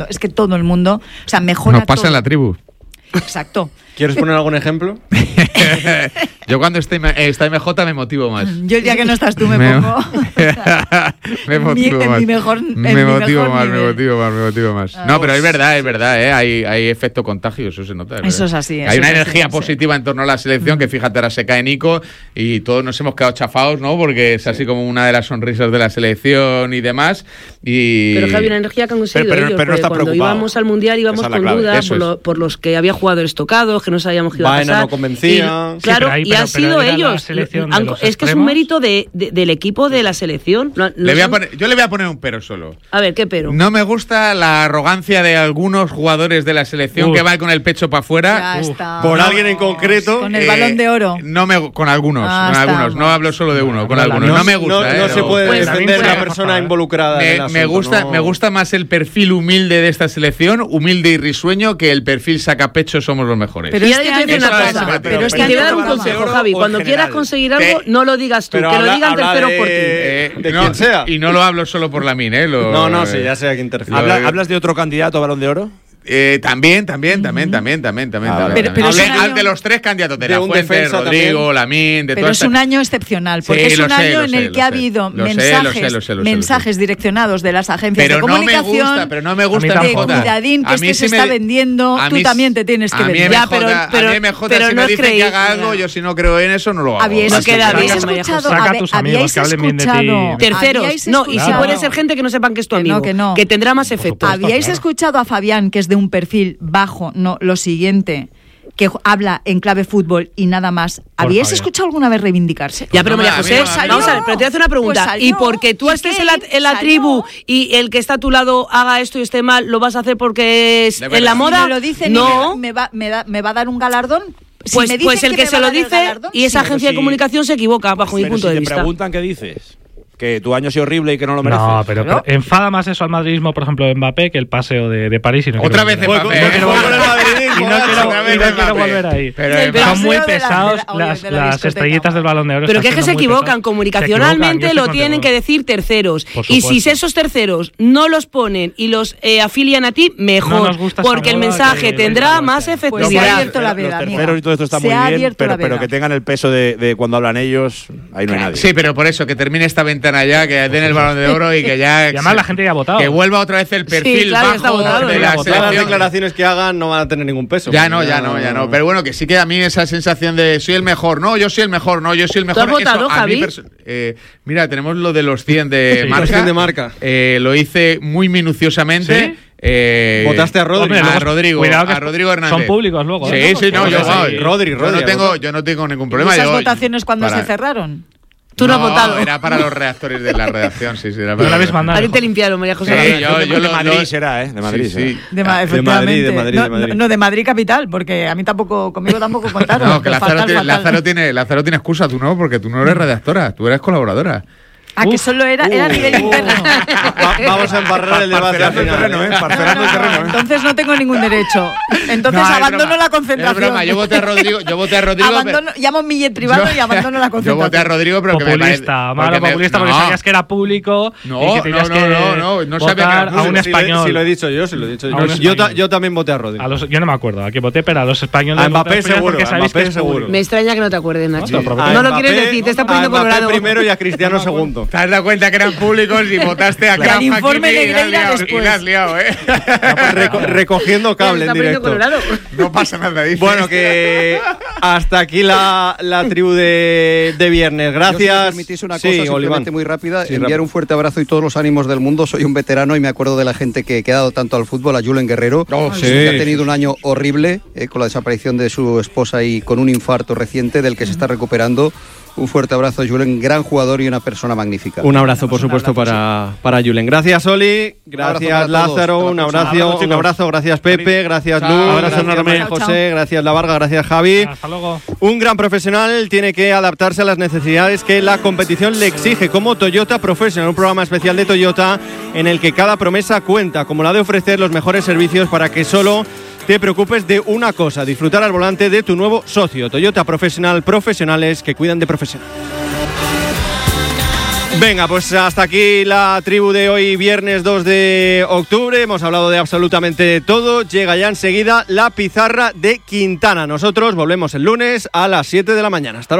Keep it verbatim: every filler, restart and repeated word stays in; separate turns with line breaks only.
mundo. Es que todo el mundo, o sea, mejora
Nos pasa
todo.
en la tribu.
Exacto.
¿Quieres poner algún ejemplo?
Yo cuando estoy, eh, está M J me motivo más.
Yo el día que no estás tú me,
Me-
pongo
me motivo
mi- en
más.
mi mejor- en
me
mi
motivo
mejor
más, me
nivel.
motivo más, me motivo más.
Ah,
No, pero
pues-
es verdad, es verdad, ¿eh? hay, hay efecto contagio, eso se nota.
Eso es así,
Hay
eso
una
es así,
energía
sí.
positiva en torno a la selección, que fíjate, ahora se cae Nico y todos nos hemos quedado chafados, ¿no? Porque es así como una de las sonrisas de la selección y demás. Y...
Pero Javi, una energía que han conseguido
Pero- pero-
ellos,
pero no
porque
está
cuando
preocupado.
íbamos al Mundial íbamos
Esa es la
con
clave,
dudas
eso
por,
es.
lo- por los que había jugadores tocados, que no sabíamos qué iba a
Baena
pasar.
no convencía.
Y,
Sí,
claro,
pero ahí-
y
pero-
han
pero
sido
era la
ellos.
selección
Han-
de los
es que es un
extremos.
mérito de, de- del equipo de la selección. No- no
Le voy a
son-
poner- yo le voy a poner un pero solo.
A ver, ¿qué pero?
No me gusta la arrogancia de algunos jugadores de la selección
Uf.
que van con el pecho para afuera.
Ya
Uf.
está.
Por alguien en concreto.
Con el
Eh,
balón de oro.
No me, con algunos,
Ah,
con algunos.
estamos.
No hablo solo de uno, con
No,
algunos.
no,
No, me gusta.
No,
eh,
no se
pero-
puede
Pues
defender
también
la
puede,
persona
por favor.
involucrada. en el
Me,
asunto,
me gusta,
no.
me gusta más el perfil humilde de esta selección, humilde y risueño, que el perfil sacapecho somos los mejores.
Pero
Y
este
ahora yo te voy a
año
decir una
Eso
cosa.
es, pero-
pero este
y te voy a dar
año
un
no
consejo,
vamos.
Javi.
O en
Cuando quieras
general.
conseguir algo,
Que-
no lo digas tú,
Pero
que
habla-
lo digan
habla
terceros
de-
por ti.
Eh,
de
no,
quien sea.
Y no lo hablo solo por la min, ¿eh? Lo-
No, no, sí, ya sé a quién te refieres.
¿Habla-
Lo-
¿Hablas de otro candidato a Balón de Oro?
Eh, también, también, también, también, también, también.
Ah,
también,
vale.
Pero- pero
también.
es un
Hable-
año-
de los tres candidatos, de,
de
la
un
Fuente,
defensa
Rodrigo,
también.
Lamín, de
Pero
todas
es un
estas-
año excepcional, porque
Sí,
es
lo
un
sé,
año
lo
en
sé,
el
lo
que ha
sé.
habido
Lo sé, lo sé,
mensajes,
lo sé, lo sé, lo sé.
mensajes direccionados de las agencias
Pero
de
no me
comunicación.
gusta, pero no me gusta
A mí
M
de
tampoco.
J.
cuidadín, que
A mí
este
sí
se
me
está
di-
vendiendo,
a
tú
mí-
también te tienes que
a mí
vender.
M J,
Ya, pero- pero-
a mí M J
pero
si
no
me
es
dice que
creíble.
haga algo, yo si no creo en eso no lo hago.
Habíais,
No
Así
queda
que-
bien,
habíais
María José.
escuchado,
Saca a
habe-
tus amigos,
habíais
que hablen bien de ti.
escuchado,
Terceros.
habíais
No, y si
escuchado-
puede ser gente que no sepan que es tu
Que no,
amigo.
que no.
tendrá más efecto.
supuesto.
¿Habíais
claro.
escuchado a Fabián, que es de un perfil bajo, no lo siguiente, que ju- habla en clave fútbol y nada más? ¿Habíais
Fabián.
escuchado alguna vez reivindicarse?
Ya, pero
No,
María
a mí
José,
no, a mí
vamos
no.
a ver, pero te voy a hacer una pregunta.
Pues salió.
¿Y porque tú
¿Y
estés
qué?
en la, en la
Salió.
tribu y el que está a tu lado haga esto y esté mal, lo vas a hacer porque es
De
en
verdad.
la
Si
moda?
Si me lo dicen y
no.
me, me va, me, da- me va a dar un galardón. Si
Pues,
me dicen
pues el que,
me
se
va a
lo
dar el
dice
galardón,
y esa
sí.
agencia
Pero
de
si-
comunicación se equivoca, bajo mi
Pero
punto
si
de
te
vista.
preguntan, ¿qué dices? Que tu año ha sido horrible y que no lo mereces.
No, pero,
Claro.
pero enfada más eso al madridismo, por ejemplo, de Mbappé, que el paseo de, de París. Y no
Otra
quiero
vez
volver.
Mbappé.
Y no quiero
Fue
volver-
con el madridismo,
y no
macho.
quiero,
Otra vez
y no quiero
Mbappé.
volver ahí.
Pero
El
Mbappé-
Son muy
paseo de la-
pesados
de la- oye,
las,
de la
las
discoteca.
estrellitas del Balón de Oro.
Pero
están
que es que se
siendo muy
equivocan,
pesados. Se
comunicacionalmente
equivocan, yo
lo
estoy
tienen
contigo.
que decir terceros.
Por
Y si
supuesto.
esos terceros no los ponen y los eh, afilian a ti,
No
mejor.
nos gusta esa
porque el
moda
mensaje
que-
tendrá
que-
más
que-
Pues se ha
efectividad.
abierto la
Los
veda, amiga.
terceros y todo esto está
Se
muy
ha
bien,
abierto
pero,
la
pero
veda.
que tengan el peso de, de cuando hablan ellos, ahí no hay nadie.
Sí, pero por eso, que termine esta ventana ya, que den el Balón de Oro y que ya...
Y además la gente ya ha votado.
Que vuelva otra vez el perfil
claro, ya está
bajo
votado,
de
ya
la
está
Todas las
selección.
declaraciones que hagan no van a tener ningún peso.
Ya no, ya no, ya no. Pero bueno, que sí que a mí esa sensación de soy el mejor, no, yo soy el mejor, no, yo soy el mejor.
has votado,
eso a mí
Javi?
perso- eh, mira, tenemos lo de los cien de
Sí.
marca.
Los cien de marca.
Eh, lo hice muy minuciosamente.
¿Sí?
Eh,
¿Votaste a Rodri?
Hombre,
a
luego-
Rodrigo,
cuidado que
a Rodrigo Hernández.
son públicos luego,
Sí,
¿eh?
sí, no, yo,
Sí,
wow,
sí.
Rodri,
yo
Rodri,
no tengo,
Rodri.
yo no tengo ningún
¿Y
problema.
esas
yo-
votaciones cuando
para-
se cerraron?
Tú no has votado.
Era para los redactores de la redacción, sí, sí. Era
No
para
la habéis
los-
mandado.
A ti te limpiaron, María José.
Sí,
la
yo-
verdad.
yo
de
lo-
Madrid
lo-
será, ¿eh? De Madrid
Sí,
será.
sí.
De,
Ah,
ma-
de
efectivamente.
Madrid, de Madrid,
no,
de Madrid.
no, de Madrid capital, porque a mí tampoco, conmigo tampoco contaron.
No, que Lázaro
Fatal,
tiene,
fatal.
Lázaro, tiene, Lázaro tiene excusa, tú no, porque tú no eres redactora, tú eres colaboradora.
Ah, que
Uf.
solo era, era a nivel interno.
Va- vamos a embarrar el debate al
Parcelando el
final.
terreno, ¿eh?
No,
Parcelando
no,
el
no,
terreno, ¿eh?
entonces no tengo ningún derecho. Entonces
No, es
abandono
broma,
la
es
concentración.
broma, yo voté a Rodrigo, yo voté a Rodrigo,
Abandono, llamo a un millet privado
Yo-
y abandono la
Yo
concentración.
voté a Rodrigo, pero que me parece.
Populista, malo
porque me-
populista, porque
no.
sabías que era público
No,
y que tenías
no,
que
no, no, no, no sabía que era
votar a un
público.
Sí, lo he-
español.
Sí, lo he dicho yo, sí lo he dicho
A
yo.
un
Yo, ta-
español.
yo también voté a Rodri.
A los- yo no me acuerdo a qué voté, pero a los españoles.
A Mbappé
voté primero
seguro,
porque
a
sabéis
Mbappé
que es
seguro.
público.
Me extraña que no te acuerdes, Nacho.
No, pero-
A
No lo
Mbappé-
quieres decir, te estás
a
poniendo
Mbappé
colorado.
primero y a Cristiano segundo.
¿Te has dado cuenta que eran públicos y votaste a
Claro.
Kraft
El informe
Hakimi
de
y la has
Negreira
liado,
después.
y la has liado, ¿eh?
Reco- recogiendo cable
Está
en
poniendo
directo.
colorado.
No pasa nada, dice.
Bueno, que hasta aquí la, la tribu de, de viernes.
Yo, si me
Gracias.
permitís una
Sí,
cosa simplemente
Oliván.
muy rápida,
Sí,
enviar
rápido.
un fuerte abrazo y todos los ánimos del mundo. Soy un veterano y me acuerdo de la gente que, que ha dado tanto al fútbol, a Julen Guerrero,
Oh, sí.
que ha tenido un año horrible eh, con la desaparición de su esposa y con un infarto reciente del que se está recuperando. Un fuerte abrazo, Julen, gran jugador y una persona magnífica.
Un abrazo, por supuesto, para, para Julen. Gracias, Oli. Gracias,
abrazo para todos.
Lázaro.
Hasta la
Un
próxima.
abrazo,
Abrazo,
un
chicos.
abrazo. Gracias, Pepe. Gracias,
Chao.
Luz.
Abrazo
Gracias,
enorme.
María
Chao,
José. Gracias, La Varga. Gracias, Javi.
Hasta luego.
Un gran profesional tiene que adaptarse a las necesidades que la competición le exige, como Toyota Professional, un programa especial de Toyota en el que cada promesa cuenta, como la de ofrecer los mejores servicios para que solo te preocupes de una cosa: disfrutar al volante de tu nuevo socio. Toyota Professional, profesionales que cuidan de profesionales. Venga, pues hasta aquí la tribu de hoy, viernes dos de octubre. Hemos hablado de absolutamente todo. Llega ya enseguida la pizarra de Quintana. Nosotros volvemos el lunes a las siete de la mañana. Hasta luego.